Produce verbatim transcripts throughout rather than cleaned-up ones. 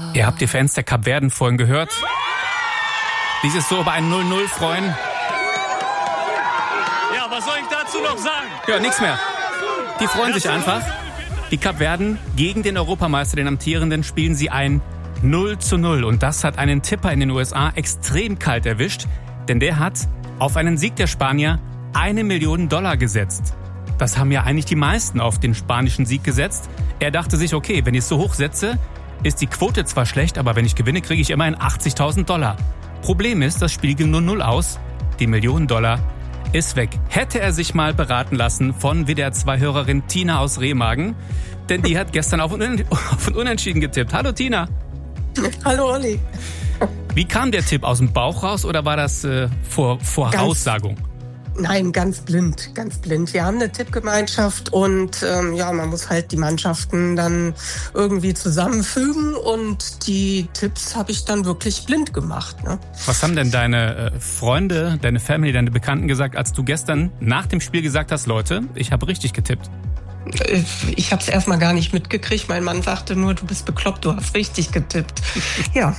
Ihr habt die Fans der Kapverden vorhin gehört. Die sich so über ein null null freuen. Ja, was soll ich dazu noch sagen? Ja, nichts mehr. Die freuen sich einfach. Die Kapverden gegen den Europameister, den Amtierenden, spielen sie ein null zu null. Und das hat einen Tipper in den U S A extrem kalt erwischt. Denn der hat auf einen Sieg der Spanier eine Million Dollar gesetzt. Das haben ja eigentlich die meisten auf den spanischen Sieg gesetzt. Er dachte sich, okay, wenn ich es so hoch setze, ist die Quote zwar schlecht, aber wenn ich gewinne, kriege ich immerhin achtzigtausend Dollar. Problem ist, das Spiel ging null null aus. Die Million Dollar ist weg. Hätte er sich mal beraten lassen von W D R zwei Hörerin Tina aus Remagen, denn die hat gestern auf ein Unentschieden getippt. Hallo Tina. Hallo Olli. Wie kam der Tipp? Aus dem Bauch raus oder war das äh, vor Voraussagung? Ganz, nein, ganz blind, ganz blind. Wir haben eine Tippgemeinschaft und ähm, ja, man muss halt die Mannschaften dann irgendwie zusammenfügen und die Tipps habe ich dann wirklich blind gemacht. Ne? Was haben denn deine äh, Freunde, deine Family, deine Bekannten gesagt, als du gestern nach dem Spiel gesagt hast, Leute, ich habe richtig getippt? Ich habe es erstmal gar nicht mitgekriegt. Mein Mann sagte nur, du bist bekloppt, du hast richtig getippt. Ja.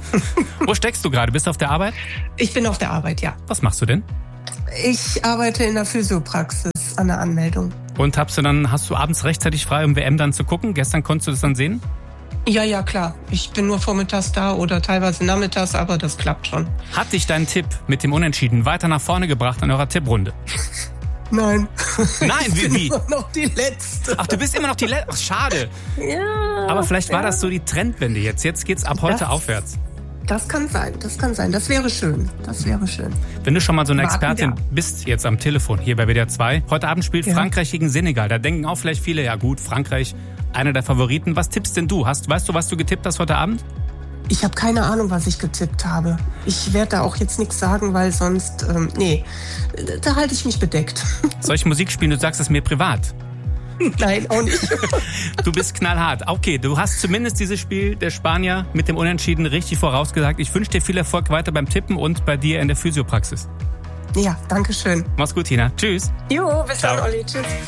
Wo steckst du gerade? Bist du auf der Arbeit? Ich bin auf der Arbeit, ja. Was machst du denn? Ich arbeite in der Physiopraxis an der Anmeldung. Und hast du dann, hast du abends rechtzeitig frei, um W M dann zu gucken? Gestern konntest du das dann sehen? Ja, ja, klar. Ich bin nur vormittags da oder teilweise nachmittags, aber das klappt schon. Hat dich dein Tipp mit dem Unentschieden weiter nach vorne gebracht in eurer Tipprunde? Nein. Nein, wie? Ich bin wie? immer noch die Letzte. Ach, du bist immer noch die Letzte? Ach, schade. Ja. Aber vielleicht war ja. das so die Trendwende jetzt. Jetzt geht's ab heute das, aufwärts. Das kann sein, das kann sein. Das wäre schön. Das wäre schön. Wenn du schon mal so eine Warten, Expertin ja. bist jetzt am Telefon hier bei W D R zwei. Heute Abend spielt ja. Frankreich gegen Senegal. Da denken auch vielleicht viele, ja gut, Frankreich, einer der Favoriten. Was tippst denn du? Hast, weißt du, was du getippt hast heute Abend? Ich habe keine Ahnung, was ich getippt habe. Ich werde da auch jetzt nichts sagen, weil sonst, ähm, nee, da halte ich mich bedeckt. Soll ich Musik spielen? Du sagst es mir privat. Nein, auch nicht. Du bist knallhart. Okay, du hast zumindest dieses Spiel der Spanier mit dem Unentschieden richtig vorausgesagt. Ich wünsche dir viel Erfolg weiter beim Tippen und bei dir in der Physiopraxis. Ja, danke schön. Mach's gut, Tina. Tschüss. Jo, bis Ciao. dann, Olli. Tschüss.